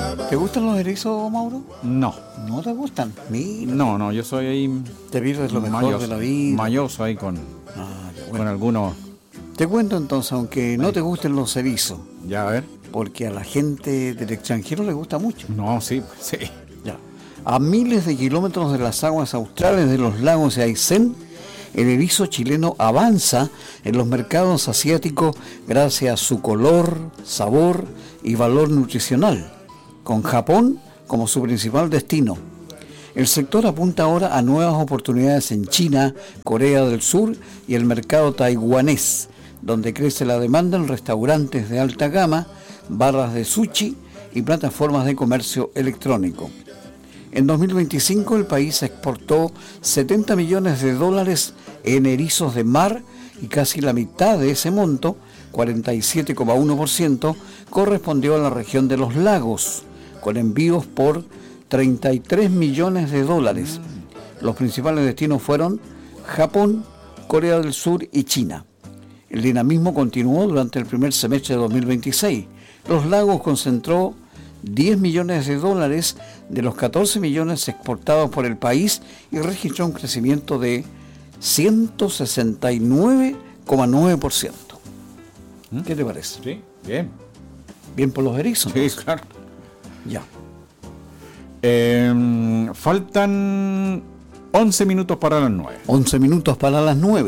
¿Te gustan los erizos, Mauro? No. ¿No te gustan? Mira. No, yo soy ahí. Te pierdes lo mejor de la vida. Mayoso ahí con algunos. Te cuento entonces, aunque no te gusten los erizos. Ya, a ver. Porque a la gente del extranjero le gusta mucho. No, sí. Ya. A miles de kilómetros de las aguas australes de los lagos de Aysén, el erizo chileno avanza en los mercados asiáticos gracias a su color, sabor y valor nutricional, con Japón como su principal destino. El sector apunta ahora a nuevas oportunidades en China, Corea del Sur y el mercado taiwanés, donde crece la demanda en restaurantes de alta gama, barras de sushi y plataformas de comercio electrónico. En 2025 el país exportó $70 millones en erizos de mar y casi la mitad de ese monto, 47,1%, correspondió a la región de los lagos, con envíos por $33 millones. Los principales destinos fueron Japón, Corea del Sur y China. El dinamismo continuó durante el primer semestre de 2026. Los lagos concentró $10 millones de los 14 millones exportados por el país y registró un crecimiento de 169,9%. ¿Qué te parece? Sí, bien. Bien por los erizos. Sí, claro. Ya. Faltan 11 minutos para las 9. 11 minutos para las 9.